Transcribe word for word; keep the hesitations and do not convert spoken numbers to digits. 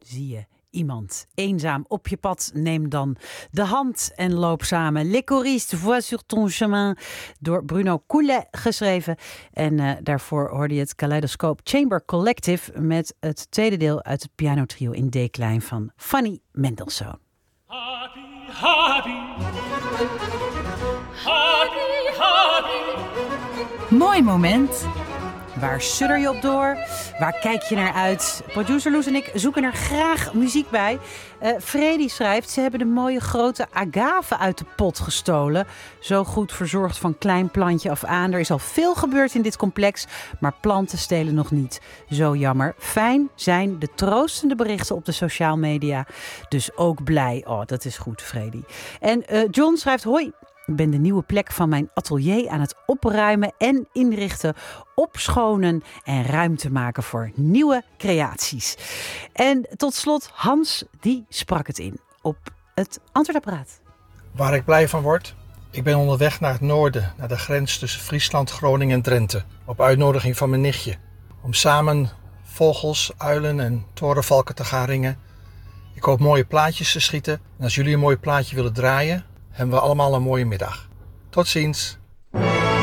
Zie je iemand eenzaam op je pad, neem dan de hand en loop samen. Les choristes, Voix sur ton chemin, door Bruno Coulet geschreven. En uh, daarvoor hoorde je het Kaleidoscope Chamber Collective met het tweede deel uit het pianotrio in D-klein van Fanny Mendelssohn. Happy, happy, happy, happy. Mooi moment. Waar sudder je op door? Waar kijk je naar uit? Producer Loes en ik zoeken er graag muziek bij. Uh, Freddy schrijft, ze hebben de mooie grote agave uit de pot gestolen. Zo goed verzorgd van klein plantje af aan. Er is al veel gebeurd in dit complex, maar planten stelen nog niet. Zo jammer. Fijn zijn de troostende berichten op de sociale media. Dus ook blij. Oh, dat is goed, Freddy. En uh, John schrijft, hoi. Ik ben de nieuwe plek van mijn atelier aan het opruimen en inrichten, opschonen en ruimte maken voor nieuwe creaties. En tot slot, Hans, die sprak het in op het antwoordapparaat. Waar ik blij van word? Ik ben onderweg naar het noorden, naar de grens tussen Friesland, Groningen en Drenthe. Op uitnodiging van mijn nichtje. Om samen vogels, uilen en torenvalken te gaan ringen. Ik hoop mooie plaatjes te schieten. En als jullie een mooi plaatje willen draaien, hebben we allemaal een mooie middag. Tot ziens.